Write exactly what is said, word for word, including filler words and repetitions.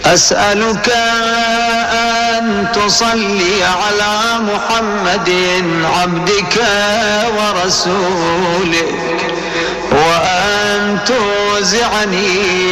أسألك أن تصلي على محمد عبدك ورسولك، وأن توزعني